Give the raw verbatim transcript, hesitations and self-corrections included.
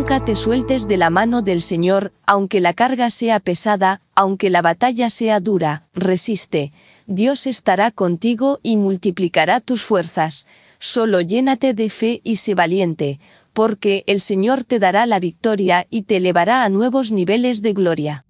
Nunca te sueltes de la mano del Señor, aunque la carga sea pesada, aunque la batalla sea dura, resiste. Dios estará contigo y multiplicará tus fuerzas. Solo llénate de fe y sé valiente, porque el Señor te dará la victoria y te elevará a nuevos niveles de gloria.